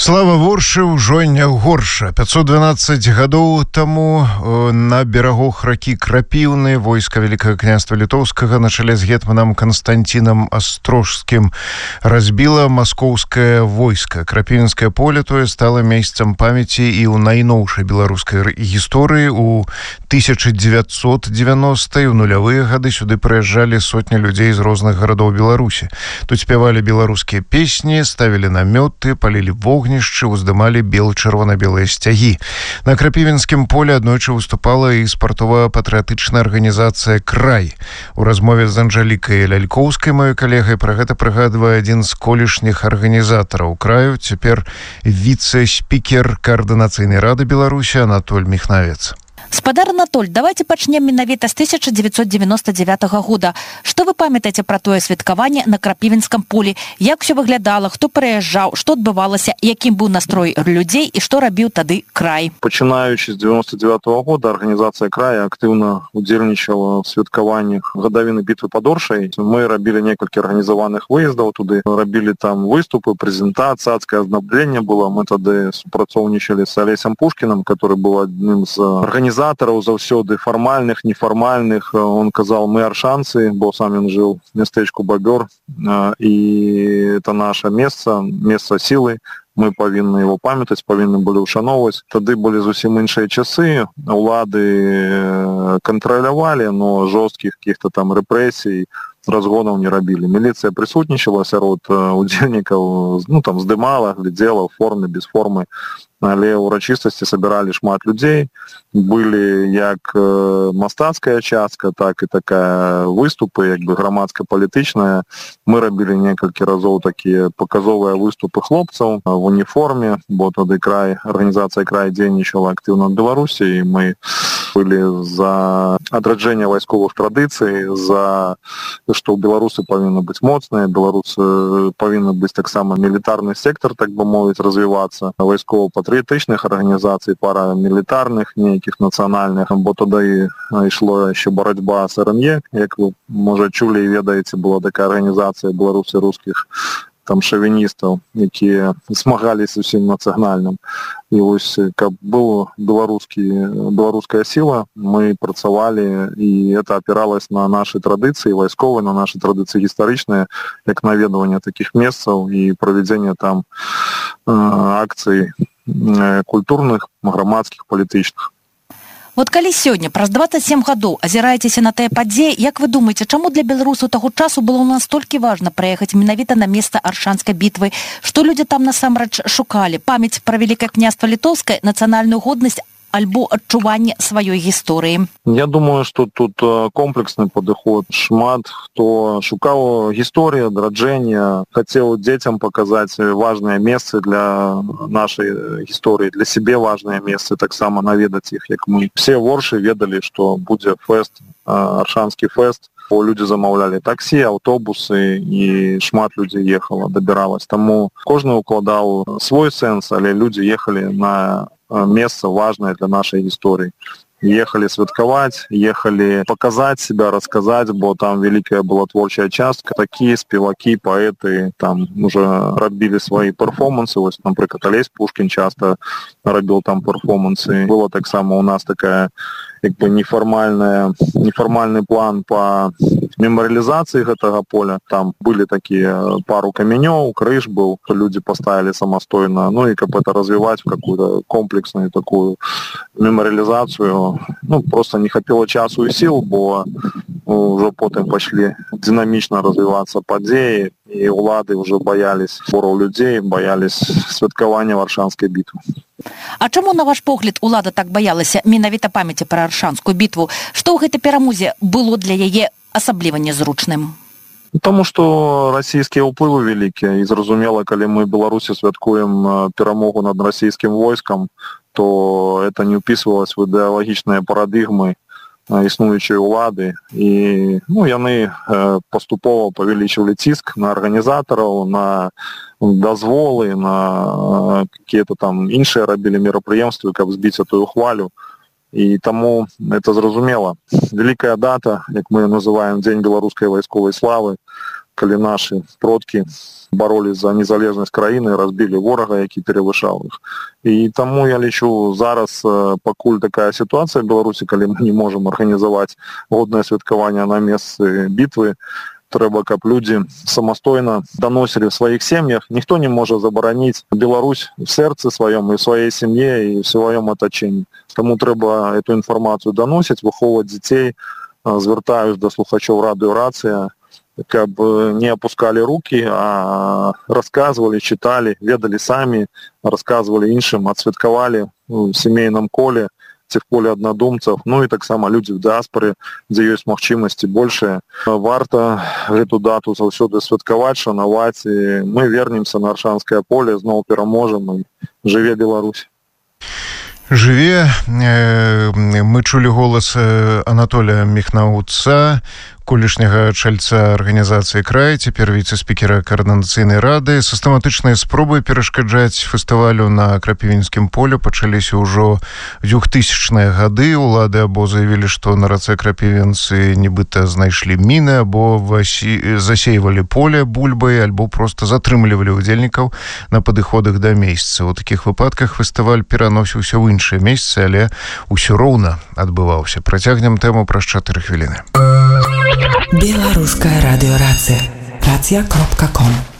Слава воршы ўжо не горша. 512 гадоў таму на берагах ракі Крапіўны войска Вялікага княства Літоўскага на чале з гетманам Канстанцінам Астрожскім разбіла маскоўскае войска. Крапіўнскае поле тое стала месцам памяці і ў найноўшай беларускай гісторыі. У 1990-й, у нулявыя гады сюды прыязджалі сотні людзей з розных гарадоў Беларусі. Тут спявалі беларускія песні, ставілі намёты, палілі вогнішчы, уздымалі бел-чырвона-белыя сцягі. На Крапівінскім поле аднойчы выступала і спартова-патрыятычная арганізацыя «Край». У размове з Анжалікай Лялькоўскай, маёй калегай, пра гэта прыгадвае адзін з колішніх арганізатараў «Краю», цяпер віцэ-спікер Каардынацыйнай рады Беларусі Анатоль Міхнавец. Спадар Анатоль, давайте пачнем менавіта з 1999 года. Што вы памятаеце пра тое святкаванне на Крапівінскім полі? Як усё выглядала, хто прыязджаў, што адбывалася, якім быў настрой людзей і што рабіў тады «Край»? Пачынаючы з 99-го года арганізацыя «Края» актыўна удзельнічала ў святкаваннях гадавіны бітвы пад Оршай. Мы рабілі некалькі арганізаваных выездаў туды, рабілі там выступы, прэзентацыі, цацкае азнабленне было. Мы тады супрацоўнічалі з Алесем Пушкінам, который быў адным з арганізатараў заўсёды фармальных, нефармальных. Он казал, мы аршанцы, бо сам ён жыў в мястэчку Бабёр, і это наше месца сілы. Мы павінны его памятаць, павінны былі ўшановваць. Тады былі зусім іншыя часы, улады кантралявалі, но жорсткіх каких-то там рэпрэсій, разгонаў не рабілі. Міліцыя прысутнічала сярод удзельнікаў, там здымала, глядзела в форме, без формы, але ўрачыстасці сабіралі шмат людзей. Былі як мастацкая частка, так і такая выступы, як бы грамадска-палітычная. Мы рабілі некалькі разоў такія паказовыя выступы хлопцаў в уніформе, бо тады арганізацыя «Край» дзейнічала актыўна ў Беларусі, і мы былі за адраджэнне вайсковых традыцый, за што беларусы павінны быць моцныя, беларусы павінны быць таксама мілітарны сектар, так бы мовіць, развівацца, вайсково-патрыятычных арганізацый, парамілітарных, нейкіх нацыянальных, бо тады ішло яшчэ барацьба з РНЕ, як вы, можа, чулі і ведаеце, была такая арганізацыя беларусы рускіх там шавіністаў, якія змагаліся усім нацыянальным. І вось, каб была беларуская сіла, мы працавалі, і это апіралось на нашы традыцыі вайсковыя, на нашы традыцыі гістарычныя, як наведванне такіх месцаў і правядзенне там акцый культурных, грамадскіх, палітычных. Вот калі сёння, праз 27 гадоў, азіраецеся на тыя падзеі, як вы думаеце, чаму для беларусаў таго часу было настолькі важна прыехаць менавіта на месца Аршанскай бітвы? Што людзі там насамрэч шукалі? Памяць пра Вялікае княства Літоўскае, нацыянальную годнасць альбо адчуванне сваёй гісторыі? Я думаю, што тут комплексны падыход. Шмат хто шукаў гісторыю, адраджэння, хацеў дзецям паказаць важныя месцы для нашай гісторыі, для сябе важныя месцы, таксама наведаць іх, як мы. Все воршы ведалі, што будзе фэст, Аршанскі фэст. Людзі замаўлялі таксі, аўтобусы, і шмат людзей ехала, дабіралась. Таму кожны укладаў свой сэнс, але людзі ехалі на месца важнае для нашай гісторыі. Ехалі святкаваць, ехалі паказаць себя, расказаць, бо там вялікая была творчая частка. Такія спевакі, паэты там уже рабілі свае перформансы. Вось, напрыклад, Алесь Пушкін часта рабіў там перформансы. Было таксама у нас такая як бы нефармальны план по мемарыялізацыі гэтага поля. Там былі такія пару камянёў, крыж быў, людзі паставілі самастойна, і каб это развіваць в какую-то комплексную такую мемарыялізацыю. Просто не хапіла часу і сіл, бо ўжо потым пашлі дынамічна развівацца падзеі, і ўлады ўжо баялись збораў людзей, баялись святкавання Аршанскай бітвы. А чаму, на ваш погляд, улада так баялася менавіта памяці пра Аршанскую бітву? Што ў гэтай перамозе было для яе асабліва незручным? Таму што расійскія ўплывы вялікія, і зразумела, калі мы Беларусі святкуем перамогу над расійскім войскам, то это не ўпісвалася в ідэалагічныя парадыгмы існуючай улады, і яны паступова павялічвалі ціск на арганізатараў, на дазволы, на какие-то там іншыя рабілі мерапрыемствы, каб збіць эту хвалю. І таму это зразумела. Вялікая дата, як мы называем Дзень беларускай вайсковай славы, калі наши продкі боролись за незалежнасць краіны, разбілі ворага, які перавышаў іх. І таму я лічу, зараз пакуль такая сітуацыя в Беларусі, калі мы не можам арганізаваць годнае святкаванне на месцы бітвы, трэба, каб людзі самастойна даносілі в сваіх сем'ях. Ніхто не можа забараніць Беларусь в сэрцы сваём і в сваёй сям'і і в сваём атачэнні. Таму трэба эту інфармацыю даносіць, выхоўваць дзяцей. Звяртаюсь да слухачоў радыё «Рацыя», каб не опускали руки, а рассказывали, читали, ведали сами, рассказывали іншым, адсвяткавалі в семейном коле, ці в коле аднадумцаў, ну і таксама людзі в дыаспоры, дзе ёсць магчымасці большыя. Варта гэту дату заўсёды святкаваць, шанаваць, і мы вернемся на Аршанскае поле, зноў пераможам, і жыве Беларусь. Жыве. Мы чулі голас Анатолія Міхнауца, колішняга чальца арганізацыі «Край», цяпер віцэ-спікера каардынацыйнай рады. Сістэматычныя спробы перашкаджаць фестывалю на Крапівінскім полі пачаліся ўжо 2000-е гады. Улады або заявілі, што на рацэ Крапівінцы нібыта знайшлі міны, або засейвалі поле бульбай, альбо проста затрымлівалі удзельнікаў на падыходах да месяца. У такіх выпадках фестываль пераносіўся ў іншыя месцы, але ўсё роўна адбываўся. Працягнем тэму праз 4 хвіліны. Беларуская радыё «Рацыя». Рацыя.com